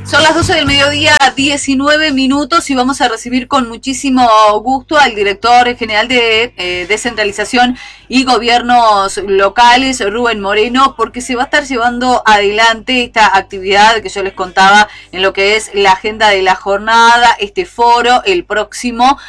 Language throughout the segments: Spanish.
Son las 12 del mediodía, 19 minutos, y vamos a recibir con muchísimo gusto al director general de Descentralización y Gobiernos Locales, Rubén Moreno, porque se va a estar llevando adelante esta actividad que yo les contaba en lo que es la agenda de la jornada, este foro, el próximo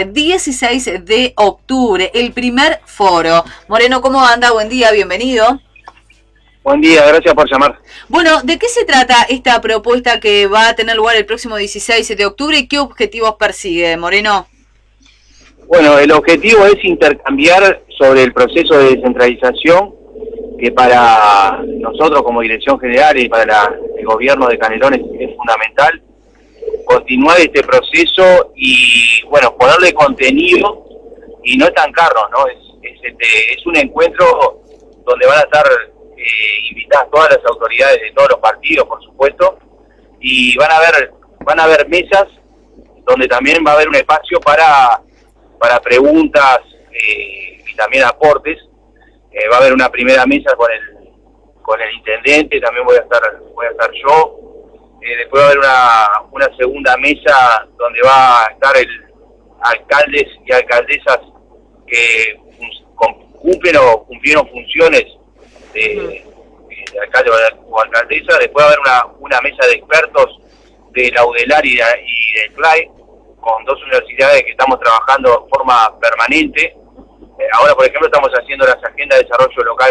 16 de octubre, el primer foro. Moreno, ¿cómo anda? Buen día, bienvenido. Buen día, gracias por llamar. Bueno, ¿de qué se trata esta propuesta que va a tener lugar el próximo 16 de octubre y qué objetivos persigue, Moreno? Bueno, el objetivo es intercambiar sobre el proceso de descentralización que para nosotros como Dirección General y para el gobierno de Canelones es fundamental continuar este proceso y, bueno, ponerle contenido y no estancarnos, ¿no? Es un encuentro donde van a estar invitadas todas las autoridades de todos los partidos, por supuesto, y van a haber mesas donde también va a haber un espacio para preguntas y también aportes. Va a haber una primera mesa con el intendente, también voy a estar yo. Después va a haber una segunda mesa donde va a estar alcaldes y alcaldesas que cumplen o cumplieron funciones de alcalde o alcaldesa. Después va a haber una mesa de expertos de la UDELAR y del CLAE, con dos universidades que estamos trabajando de forma permanente. Ahora, por ejemplo, estamos haciendo las agendas de desarrollo local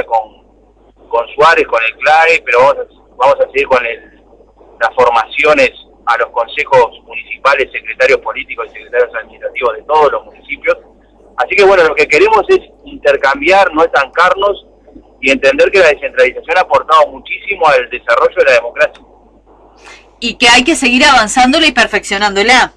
con Suárez, con el CLAE, pero vamos a seguir con las formaciones a los consejos municipales, secretarios políticos y secretarios administrativos de todos los municipios. Así que, bueno, lo que queremos es intercambiar, no estancarnos, y entender que la descentralización ha aportado muchísimo al desarrollo de la democracia. Y que hay que seguir avanzándola y perfeccionándola.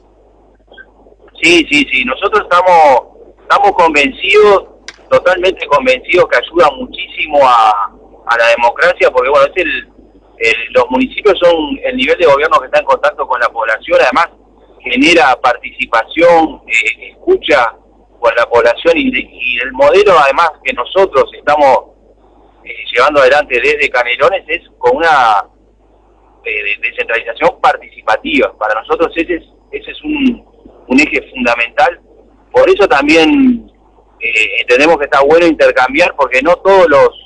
Sí, nosotros estamos convencidos, totalmente convencidos, que ayuda muchísimo a la democracia, porque, bueno, los municipios son el nivel de gobierno que está en contacto con la población, además genera participación, escucha con la población, y el modelo, además, que nosotros estamos llevando adelante desde Canelones es con una descentralización participativa. Para nosotros ese es un eje fundamental. Por eso también entendemos que está bueno intercambiar, porque no todos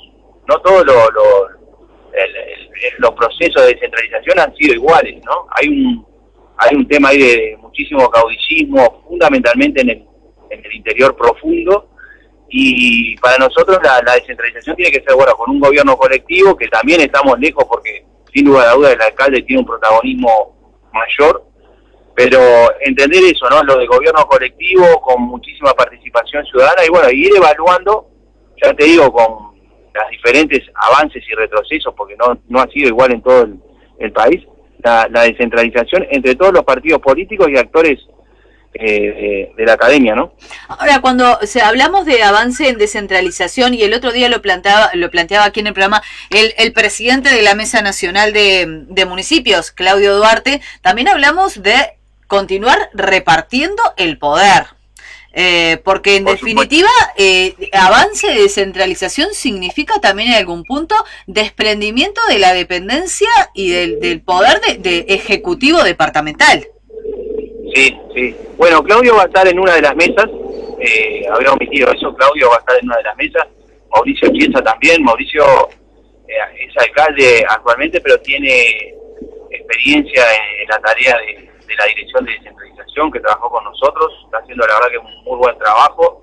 los procesos de descentralización han sido iguales, ¿no? Hay un tema ahí de muchísimo caudillismo, fundamentalmente en el interior profundo. Y para nosotros la descentralización tiene que ser, bueno, con un gobierno colectivo, que también estamos lejos porque sin lugar a dudas el alcalde tiene un protagonismo mayor, pero entender eso, ¿no? Lo de gobierno colectivo con muchísima participación ciudadana y, bueno, ir evaluando, ya te digo, con los diferentes avances y retrocesos, porque no ha sido igual en todo el país, la descentralización entre todos los partidos políticos y actores de la academia, ¿no? Ahora, cuando hablamos de avance en descentralización, y el otro día lo planteaba aquí en el programa el presidente de la Mesa Nacional de Municipios, Claudio Duarte, también hablamos de continuar repartiendo el poder. Porque en definitiva, avance de descentralización significa también en algún punto desprendimiento de la dependencia y del poder de ejecutivo departamental. Sí. Bueno, Claudio va a estar en una de las mesas, había omitido eso. Claudio va a estar en una de las mesas, Mauricio Chiesa también. Mauricio es alcalde actualmente, pero tiene experiencia en la tarea de la Dirección de Descentralización, que trabajó con nosotros, está haciendo la verdad que un muy buen trabajo.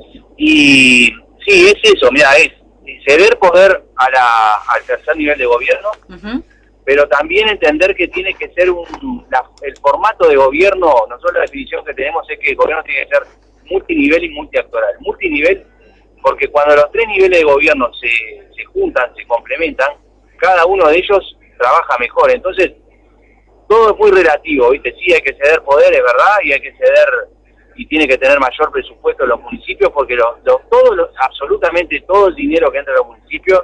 Y sí, es eso, mira, es ceder poder al tercer nivel de gobierno, pero también entender que tiene que ser el formato de gobierno. Nosotros la definición que tenemos es que el gobierno tiene que ser multinivel y multiactoral. Multinivel porque cuando los tres niveles de gobierno se juntan, se complementan, cada uno de ellos trabaja mejor. Entonces, todo es muy relativo, ¿viste? Sí, hay que ceder poder, es verdad, y hay que ceder y tiene que tener mayor presupuesto en los municipios, porque absolutamente todo el dinero que entra a los municipios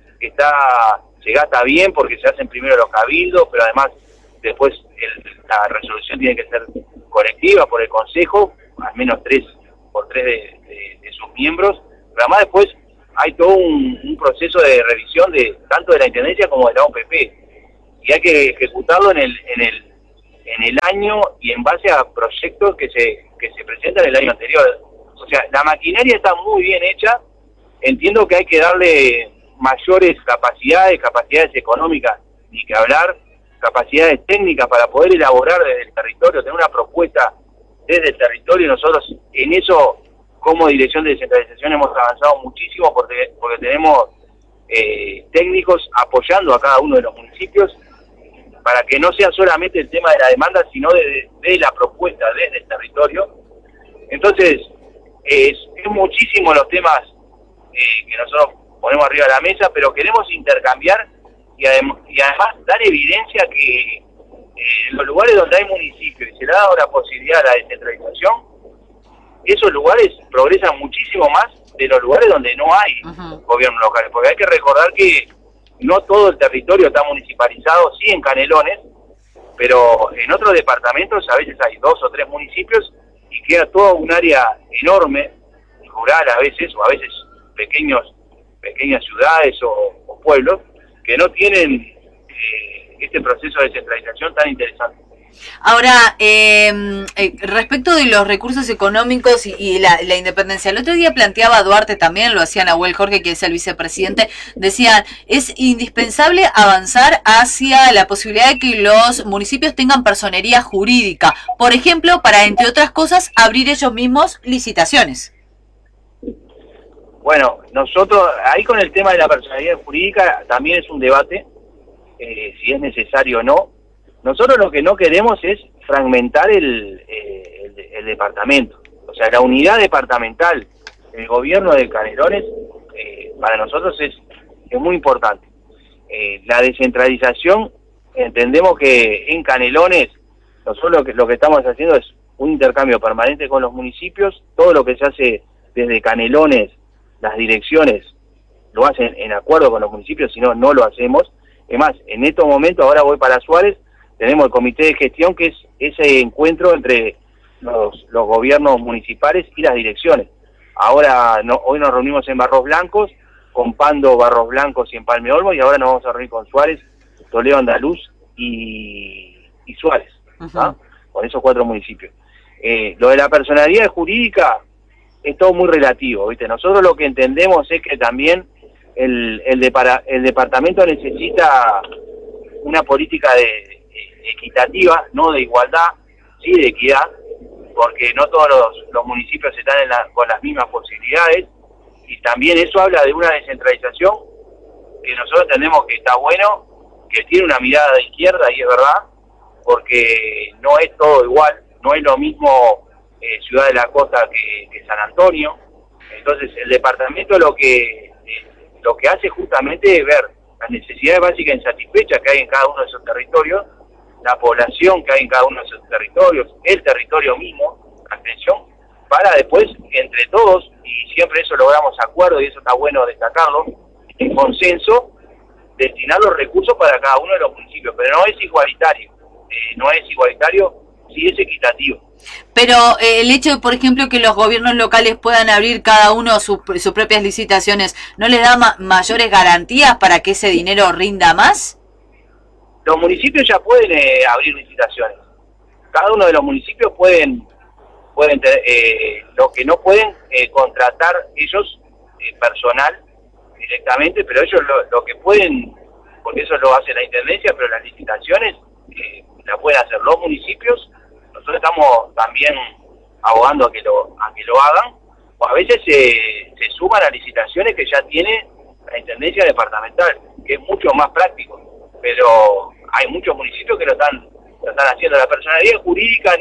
se gasta bien, porque se hacen primero los cabildos, pero además después la resolución tiene que ser colectiva por el Consejo, al menos 3 por 3 de sus miembros, pero además después hay todo un proceso de revisión tanto de la Intendencia como de la OPP. y hay que ejecutarlo en el año y en base a proyectos que se presentan el año anterior. O sea, la maquinaria está muy bien hecha, entiendo que hay que darle mayores capacidades económicas, ni que hablar, capacidades técnicas para poder elaborar desde el territorio, tener una propuesta desde el territorio. Nosotros en eso, como Dirección de Descentralización, hemos avanzado muchísimo porque tenemos técnicos apoyando a cada uno de los municipios para que no sea solamente el tema de la demanda, sino de la propuesta desde el territorio. Entonces, es muchísimo los temas que nosotros ponemos arriba de la mesa, pero queremos intercambiar y además dar evidencia que en los lugares donde hay municipios y se le ha dado la posibilidad a la descentralización, esos lugares progresan muchísimo más de los lugares donde no hay gobiernos locales, porque hay que recordar que no todo el territorio está municipalizado, sí en Canelones, pero en otros departamentos a veces hay 2 o 3 municipios y queda toda un área enorme, rural a veces, o a veces pequeñas ciudades o pueblos, que no tienen este proceso de descentralización tan interesante. Ahora, respecto de los recursos económicos y la independencia, el otro día planteaba Duarte también, lo hacía Nahuel Jorge, que es el vicepresidente, decían, es indispensable avanzar hacia la posibilidad de que los municipios tengan personería jurídica, por ejemplo, para, entre otras cosas, abrir ellos mismos licitaciones. Bueno, nosotros, ahí con el tema de la personalidad jurídica, también es un debate, si es necesario o no. Nosotros lo que no queremos es fragmentar el departamento. O sea, la unidad departamental, el gobierno de Canelones, para nosotros es muy importante. La descentralización, entendemos que en Canelones, nosotros lo que estamos haciendo es un intercambio permanente con los municipios. Todo lo que se hace desde Canelones, las direcciones lo hacen en acuerdo con los municipios, si no, no lo hacemos. Es más, en estos momentos, ahora voy para Suárez, tenemos el comité de gestión, que es ese encuentro entre los gobiernos municipales y las direcciones. Ahora, hoy nos reunimos en Barros Blancos, con Pando, Barros Blancos y en Palme Olmo, y ahora nos vamos a reunir con Suárez, Toledo Andaluz y Suárez, ¿ah? Con esos 4 municipios. Lo de la personalidad jurídica es todo muy relativo, ¿viste? Nosotros lo que entendemos es que también el departamento necesita una política equitativa, no de igualdad, sí de equidad, porque no todos los municipios están con las mismas posibilidades, y también eso habla de una descentralización que nosotros entendemos que está bueno, que tiene una mirada de izquierda, y es verdad, porque no es todo igual, no es lo mismo Ciudad de la Costa que San Antonio. Entonces el departamento lo que hace justamente es ver las necesidades básicas insatisfechas que hay en cada uno de esos territorios, la población que hay en cada uno de esos territorios, el territorio mismo, la atención, para después, entre todos, y siempre eso logramos acuerdo, y eso está bueno destacarlo, en consenso, destinar los recursos para cada uno de los municipios, pero no es igualitario, sí es equitativo. Pero el hecho de, por ejemplo, que los gobiernos locales puedan abrir cada uno sus propias licitaciones, ¿no les da mayores garantías para que ese dinero rinda más? Los municipios ya pueden abrir licitaciones. Cada uno de los municipios pueden lo que no pueden contratar ellos personal directamente, pero ellos lo que pueden, porque eso lo hace la Intendencia, pero las licitaciones la pueden hacer los municipios. Nosotros estamos también abogando a que lo hagan, o a veces se suman a licitaciones que ya tiene la Intendencia Departamental, que es mucho más práctico, pero hay muchos municipios que lo están haciendo. La personalidad jurídica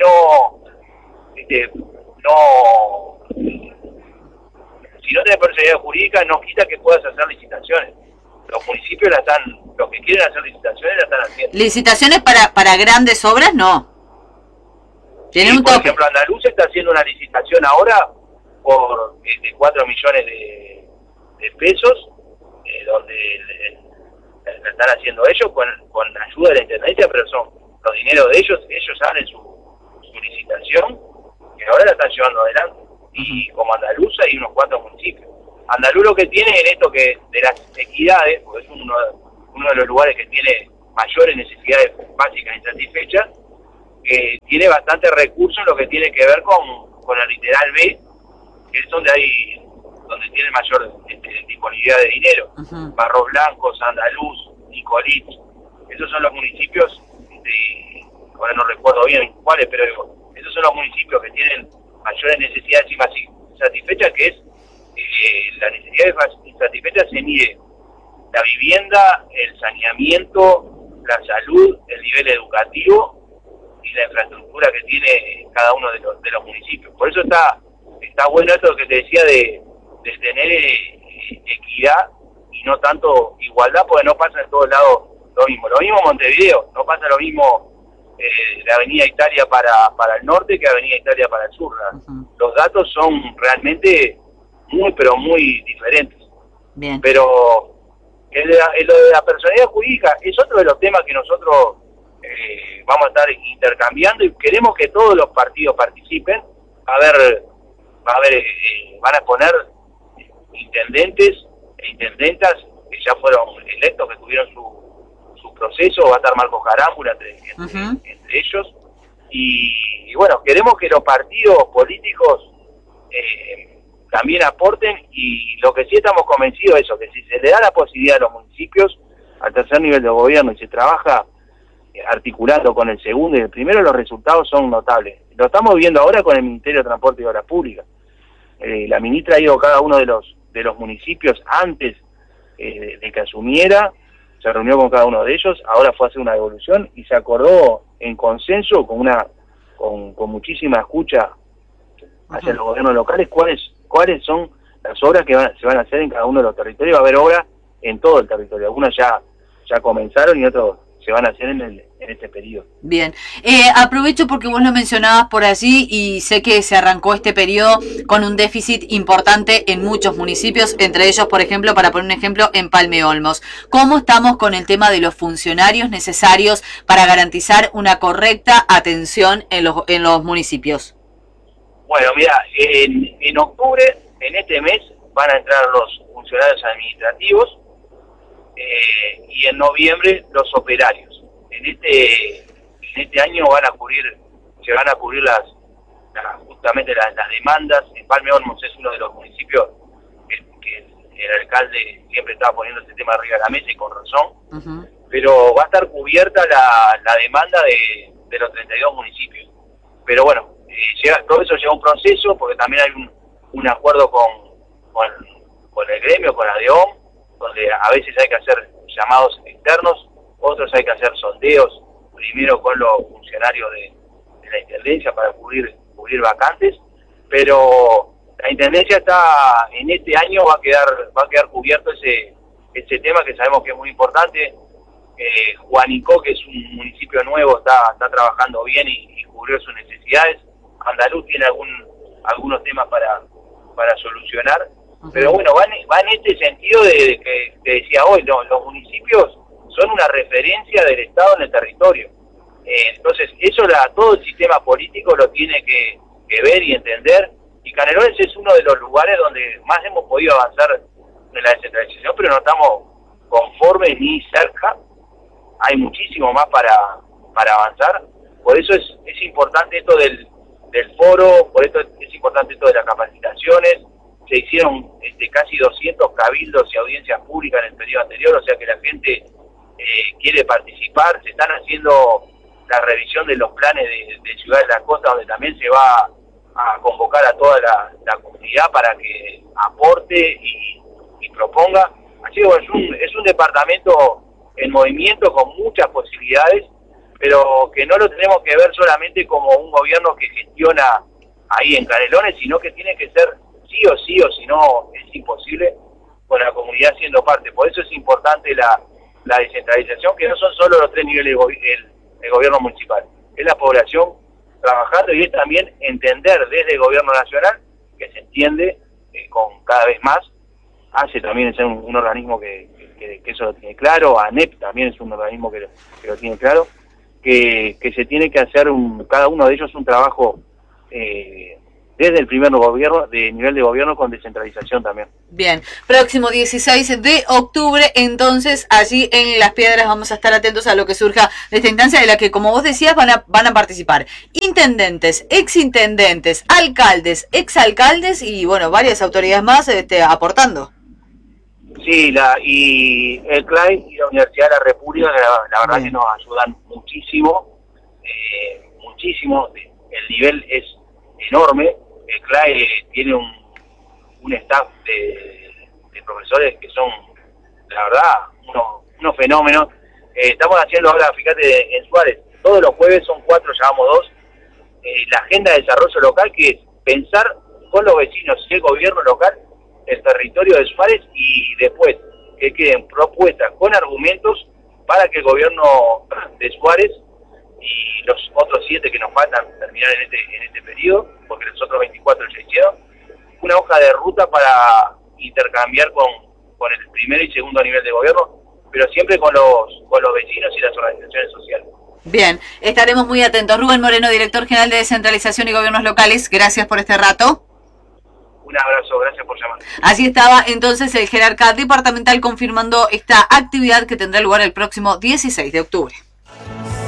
si no tenés personalidad jurídica, no quita que puedas hacer licitaciones. Los municipios los que quieren hacer licitaciones la están haciendo. ¿Licitaciones para grandes obras? No. Sí, por ejemplo, Andaluz está haciendo una licitación ahora por 4 millones de pesos, donde la están haciendo ellos con ayuda de la Intendencia, pero son los dineros de ellos abren su licitación y ahora la están llevando adelante. Y como Andaluz hay unos 4 municipios. Andaluz lo que tiene en esto que de las equidades, porque es uno de los lugares que tiene mayores necesidades básicas insatisfechas, tiene bastante recursos en lo que tiene que ver con el literal B, que es donde tiene mayor disponibilidad de dinero. Barros Blancos, Andaluz, Nicolít, esos son los municipios, ahora no recuerdo bien cuáles, pero esos son los municipios que tienen mayores necesidades insatisfechas, que es la necesidad insatisfecha se mide la vivienda, el saneamiento, la salud, el nivel educativo y la infraestructura que tiene cada uno de los municipios. Por eso está bueno esto que te decía de tener equidad y no tanto igualdad, porque no pasa en todos lados lo mismo. Lo mismo Montevideo, no pasa lo mismo de Avenida Italia para el norte que Avenida Italia para el sur. Los datos son realmente pero muy diferentes. Bien. Pero lo de la personalidad jurídica es otro de los temas que nosotros vamos a estar intercambiando y queremos que todos los partidos participen. Van a poner intendentes e intendentas que ya fueron electos, que tuvieron su proceso. Va a estar Marcos Carámbula entre ellos. Y bueno, queremos que los partidos políticos también aporten, y lo que sí estamos convencidos es eso, que si se le da la posibilidad a los municipios al tercer nivel de gobierno y se trabaja articulando con el segundo y el primero, los resultados son notables. Lo estamos viendo ahora con el Ministerio de Transporte y Obras Públicas. La ministra ha ido a cada uno de los municipios antes de que asumiera, se reunió con cada uno de ellos, ahora fue a hacer una devolución y se acordó en consenso con muchísima escucha hacia los gobiernos locales cuáles son las obras que se van a hacer en cada uno de los territorios. Va a haber obras en todo el territorio, algunas ya comenzaron y otros se van a hacer en este periodo. Bien, aprovecho porque vos lo mencionabas por allí y sé que se arrancó este periodo con un déficit importante en muchos municipios, entre ellos, por ejemplo, para poner un ejemplo, en Palme Olmos. ¿Cómo estamos con el tema de los funcionarios necesarios para garantizar una correcta atención en los municipios? Bueno, mira, en octubre, en este mes, van a entrar los funcionarios administrativos y en noviembre los operarios. En este año se van a cubrir justamente las demandas. En Palme Olmos es uno de los municipios que el alcalde siempre estaba poniendo este tema arriba de la mesa y con razón, pero va a estar cubierta la demanda de los 32 municipios. Pero bueno, todo eso lleva un proceso, porque también hay un acuerdo con el gremio, con la DEOM, donde a veces hay que hacer llamados externos, otros hay que hacer sondeos, primero con los funcionarios de la Intendencia para cubrir vacantes, pero la Intendencia en este año va a quedar cubierto ese tema, que sabemos que es muy importante. Juanico, que es un municipio nuevo, está trabajando bien y cubrió sus necesidades. Andaluz tiene algunos temas para solucionar, pero bueno, va en este sentido de que te decía hoy, los municipios son una referencia del Estado en el territorio. Entonces, eso todo el sistema político lo tiene que ver y entender, y Canelones es uno de los lugares donde más hemos podido avanzar en la descentralización, pero no estamos conformes ni cerca. Hay muchísimo más para avanzar. Por eso es importante esto del foro, por eso es importante esto de las capacitaciones. Se hicieron casi 200 cabildos y audiencias públicas en el periodo anterior, o sea que la gente quiere participar. Se están haciendo la revisión de los planes de Ciudad de la Costa, donde también se va a convocar a toda la comunidad para que aporte y proponga. Así que bueno, es un departamento en movimiento con muchas posibilidades, pero que no lo tenemos que ver solamente como un gobierno que gestiona ahí en Canelones, sino que tiene que ser sí o si no es imposible, con la comunidad siendo parte. Por eso es importante la descentralización, que no son solo los 3 niveles del gobierno municipal, es la población trabajando, y es también entender desde el gobierno nacional, que se entiende con cada vez más, hace también ser un organismo que eso lo tiene claro, ANEP también es un organismo que lo tiene claro, que se tiene que hacer cada uno de ellos un trabajo desde el primer gobierno, de nivel de gobierno con descentralización también. Bien, próximo 16 de octubre, entonces allí en Las Piedras vamos a estar atentos a lo que surja de esta instancia de la que, como vos decías, van a participar intendentes, exintendentes, alcaldes, exalcaldes y bueno, varias autoridades más aportando. Sí, y el CLAI y la Universidad de la República, la verdad que nos ayudan muchísimo, muchísimo, el nivel es enorme. El CLAI tiene un staff de profesores que son, la verdad, unos fenómenos. Estamos haciendo ahora, fíjate, en Suárez, todos los jueves son 4, llevamos 2, la agenda de desarrollo local, que es pensar con los vecinos y el gobierno local el territorio de Suárez y después que queden propuestas con argumentos para que el gobierno de Suárez y los otros 7 que nos faltan terminar en este periodo, porque los otros 24 ya hicieron, una hoja de ruta para intercambiar con el primer y segundo nivel de gobierno, pero siempre con los vecinos y las organizaciones sociales. Bien, estaremos muy atentos. Rubén Moreno, director general de Descentralización y Gobiernos Locales, gracias por este rato. Un abrazo, gracias por llamar. Así estaba entonces el jerarca departamental confirmando esta actividad que tendrá lugar el próximo 16 de octubre.